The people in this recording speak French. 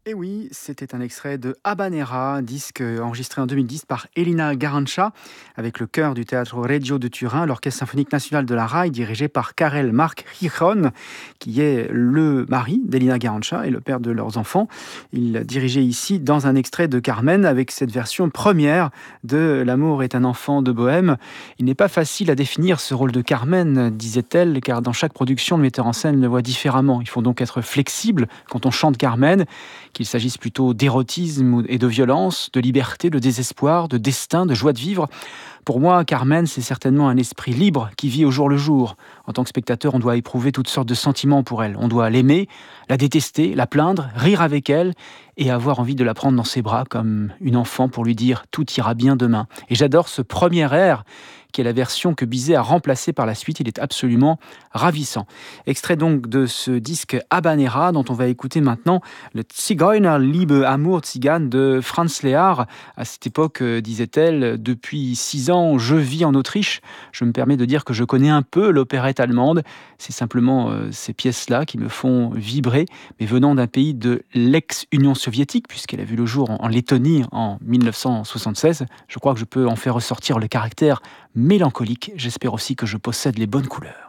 Et oui, c'était un extrait de Habanera, disque enregistré en 2010 par Elina Garanca, avec le chœur du Teatro Regio de Turin, l'Orchestre symphonique national de la RAI, dirigé par Karel Marc Gijon, qui est le mari d'Elina Garanca et le père de leurs enfants. Il dirigeait ici dans un extrait de Carmen, avec cette version première de L'amour est un enfant de Bohème. Il n'est pas facile à définir ce rôle de Carmen, disait-elle, car dans chaque production, le metteur en scène le voit différemment. Il faut donc être flexible quand on chante Carmen, qu'il s'agisse plutôt d'érotisme et de violence, de liberté, de désespoir, de destin, de joie de vivre. Pour moi, Carmen, c'est certainement un esprit libre qui vit au jour le jour. En tant que spectateur, on doit éprouver toutes sortes de sentiments pour elle. On doit l'aimer, la détester, la plaindre, rire avec elle et avoir envie de la prendre dans ses bras comme une enfant pour lui dire « tout ira bien demain ». Et j'adore ce premier air qui est la version que Bizet a remplacée par la suite. Il est absolument ravissant. Extrait donc de ce disque Habanera dont on va écouter maintenant le Zigeuner Liebe Amour Tzigane de Franz Lehár. À cette époque, disait-elle, depuis 6 ans, je vis en Autriche. Je me permets de dire que je connais un peu l'opérette allemande. C'est simplement ces pièces-là qui me font vibrer, mais venant d'un pays de l'ex-Union soviétique, puisqu'elle a vu le jour en Lettonie en 1976, je crois que je peux en faire ressortir le caractère mélancolique. J'espère aussi que je possède les bonnes couleurs.